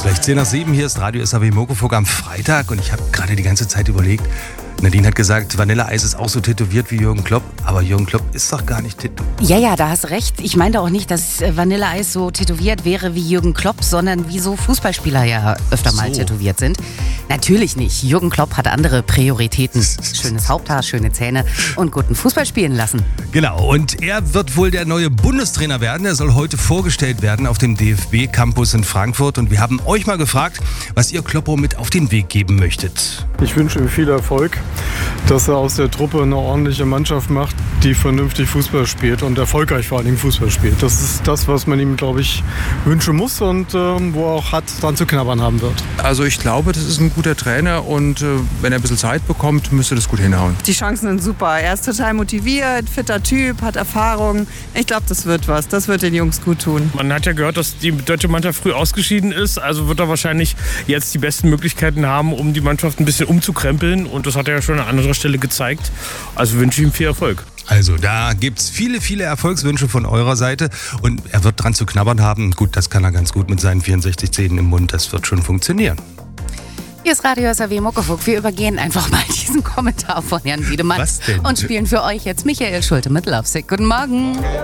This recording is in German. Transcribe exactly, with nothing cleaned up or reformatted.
Gleich zehn nach sieben, hier ist Radio S A W Muckefuck am Freitag und ich habe gerade die ganze Zeit überlegt, Nadine hat gesagt, Vanilleeis ist auch so tätowiert wie Jürgen Klopp, aber Jürgen Klopp ist doch gar nicht tätowiert. Ja, ja, da hast du recht. Ich meinte auch nicht, dass Vanilleeis so tätowiert wäre wie Jürgen Klopp, sondern wie so Fußballspieler ja öfter mal So. tätowiert sind. Natürlich nicht. Jürgen Klopp hat andere Prioritäten. Schönes Haupthaar, schöne Zähne und guten Fußball spielen lassen. Genau, und er wird wohl der neue Bundestrainer werden. Er soll heute vorgestellt werden auf dem D F B-Campus in Frankfurt. Und wir haben euch mal gefragt, was ihr Kloppo mit auf den Weg geben möchtet. Ich wünsche ihm viel Erfolg, dass er aus der Truppe eine ordentliche Mannschaft macht, die vernünftig Fußball spielt und erfolgreich vor allen Dingen Fußball spielt. Das ist das, was man ihm, glaube ich, wünschen muss und äh, wo er auch hat, dran zu knabbern haben wird. Also ich glaube, das ist ein guter Trainer und äh, wenn er ein bisschen Zeit bekommt, müsste das gut hinhauen. Die Chancen sind super. Er ist total motiviert, fitter Typ, hat Erfahrung. Ich glaube, das wird was. Das wird den Jungs gut tun. Man hat ja gehört, dass die deutsche Mannschaft früh ausgeschieden ist. Also wird er wahrscheinlich jetzt die besten Möglichkeiten haben, um die Mannschaft ein bisschen umzukrempeln. Und das hat er ja schon an anderer Stelle gezeigt. Also wünsche ich ihm viel Erfolg. Also da gibt's viele, viele Erfolgswünsche von eurer Seite und er wird dran zu knabbern haben. Gut, das kann er ganz gut mit seinen vierundsechzig Zähnen im Mund, das wird schon funktionieren. Hier ist Radio S A W Muckefuck. Wir übergehen einfach mal diesen Kommentar von Herrn Wiedemann Was denn? und spielen für euch jetzt Michael Schulte mit Lovesick. Guten Morgen.